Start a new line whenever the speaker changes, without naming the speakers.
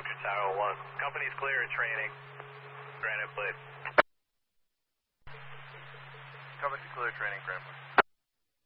Roger, Tower 1. Company's clear at training. Granite, please.
Company's clear, training, Granite.